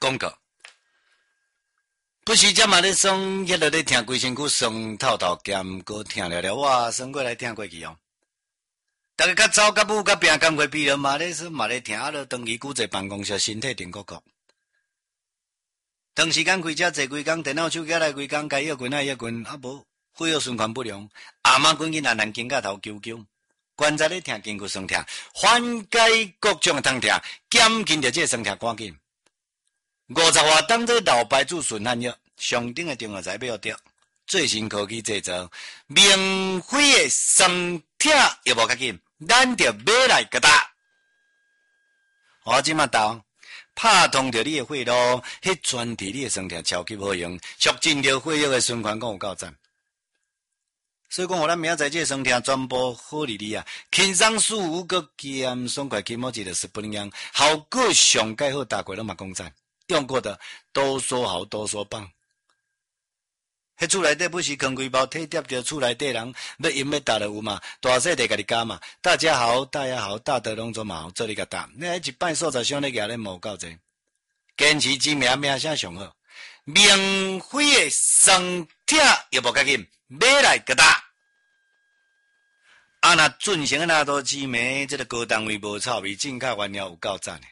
广告。不时则嘛咧爽，迄落咧听规身躯酸透透咸，搁听了了，哇，酸过来听过去哦。大家较早甲母甲病工课毕了嘛咧说嘛咧听，啊落长期久坐办公室，身体定国国。长时间开车坐规工，电脑手机来规工，该摇滚爱摇滚，啊无血液循环不良，阿妈滚去难难肩胛头揪揪。关在咧听筋骨酸痛，缓解各种的痛痛，减轻着这酸痛赶紧。50话当做老牌子顺汗药，上顶的中药材要得，最新科技制造，免费的酸痛药物较紧，咱着买来个打。我即马到，拍通着你的血路，迄全体你的酸痛超级好用，促进着血液的循环，讲有够赞。所以讲，咱明仔载这酸痛全部好哩哩啊，轻松舒服个减爽快，起码一个10分钟，效果上盖好，大家拢嘛讲赞。用过的都说好，都说棒。迄厝内底不是扛规包，体贴着厝内底人，要饮要打的有嘛？大细地家己加嘛。大家好，大家好，大德拢做嘛好，做你个打。你一摆素材箱咧举咧无够济，坚持知名名声上好，免费的酸痛药物较紧，买来个打。啊，那准成的那多枝梅，这个高单位无臭味，正确原料有够赞的。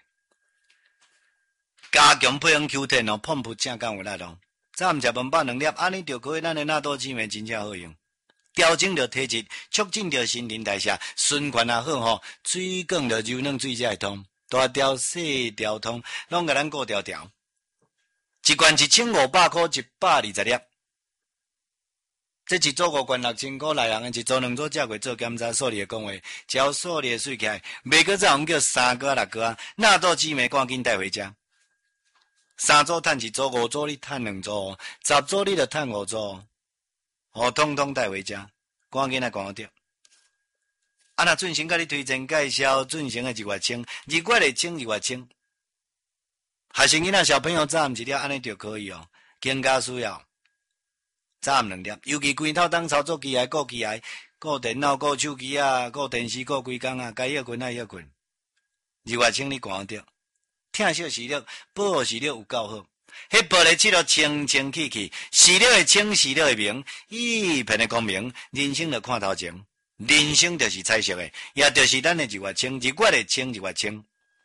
加强配方 Q10 哦，碰不正刚有力咯。早毋食饭饱2粒，安尼就可以咱的纳多枝梅真正好用，调整着体质，促进着新陈代谢，循环也好吼，水管着柔软水才会通，大条细条通，拢甲咱顾条条。一罐1500块，120粒。这一组5罐6000块来人，一组2组才过做检查，数理的讲话，交数理的水起来，袂搁再我们叫3个6个啊，纳多枝梅赶紧带回家。3组趁1组，5组你趁2组，10组你就趁5组，通通带回家，赶紧来赶得到。啊，那准成甲你推荐介绍，准成的1月清，2月的清2月清，学生囡仔小朋友早暗1粒，安尼就可以哦，更加需要。早暗2粒，尤其规头当操作机械、顾机械、顾电脑、顾手机啊、顾电视、顾规工啊，该要困爱要困。2月清你赶得到。听小视力，保护视力有够好。迄玻璃漆都清清气气，视力会清，视力会明，一片的光明，人生就看头前。人生就是彩色的，也就是咱的2月清，2月的清2月清。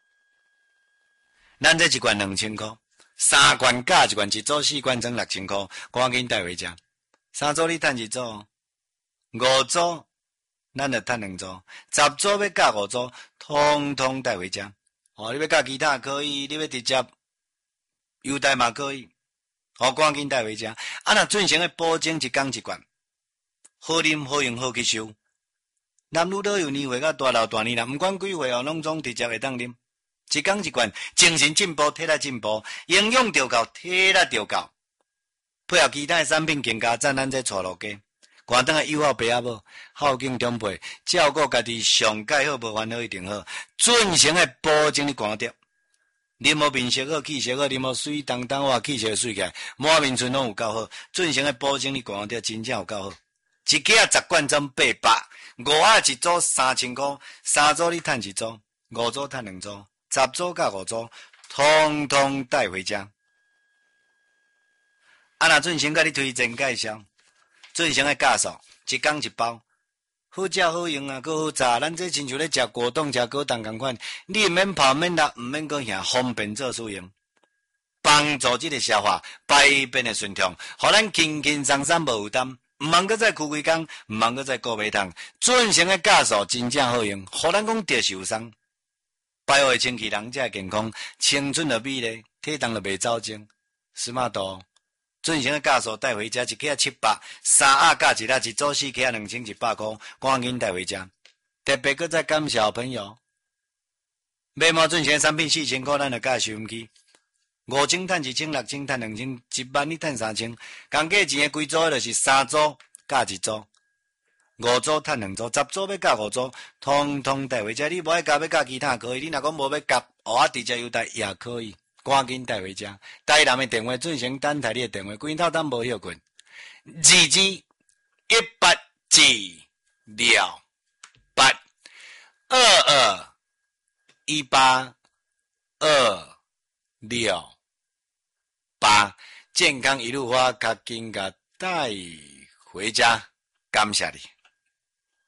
咱这1罐2000块，3罐加1罐1组4罐装6000块，赶紧带回家。3组你趁1组，5组咱就趁2组，10组要加5组，通通带回家。哦，你要加其他也可以，你要直接邮袋嘛可以，赶紧带回家。啊，那准成的保证1天1罐，好啉好用好吸收。男女老幼年岁到大老大年啦，不管几岁哦，拢总直接会当啉。1天1罐，精神进步，体力进步，营养就够，体力就够。配合其他的产品更加赞，咱这带路家。寒灯的友好爸仔母，孝敬长辈，照顾家己上盖好，无烦恼一定好。准成的保证你寒得，啉好面色好，气色好，啉好水当当哇，气色水起来，满面春拢有够好。准成的保证你寒得，真正有够好。一架10罐装800，5盒1组3000块，3组你趁1组，5组趁2组，10组加5组，通通带回家。啊，那准成甲你推荐介绍。准成的价数，1天1包，好食好用啊，搁好炸。咱这亲像咧食果冻、食果冻同款，你毋免泡免辣，毋免搁遐，方便做使用，帮助这个消化排便的顺畅，互咱轻轻松松无负担，毋茫搁再开规工，毋茫搁再顾胃痛。准成的价数真正好用，互咱讲得受伤，保护清气人才健康，青春的美丽，体重就袂走精，smart度。准成的价数带回家，1克700，3盒加1盒，1组4克2100块，赶紧带回家。特别搁再感谢朋友，买毛准成的产品4000块，咱就加收音机，5000趁1000，6000趁2000，10000你趁3000，共价钱的规组就是3组加1组，5组趁2组，10组要加5组，通通带回家。你无爱加要加其他可以，你若讲无要加，直接邮袋也可以。赶紧带回家。台南的电话准成等待你的电话，规头当无休困。2G 1828221826 把健康一路花卡紧甲带回家，感谢你。